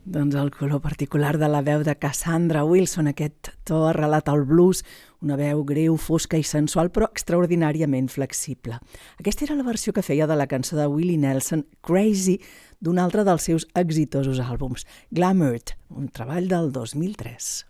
Doncs el color particular de la veu de Cassandra Wilson, aquest to arrelat al blues, una veu greu, fosca i sensual, però extraordinàriament flexible. Aquesta era la versió que feia de la cançó de Willie Nelson, Crazy, d'un altre dels seus exitosos àlbums, Glamoured, un treball del 2003.